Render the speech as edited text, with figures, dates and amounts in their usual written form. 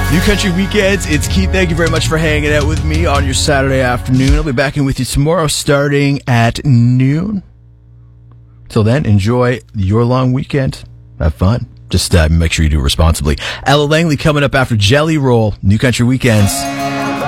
New Country Weekends, it's Keith. Thank you very much for hanging out with me on your Saturday afternoon. I'll be back in with you tomorrow starting at noon. Till then, enjoy your long weekend. Have fun. Just make sure you do it responsibly. Ella Langley coming up after Jelly Roll. New Country Weekends.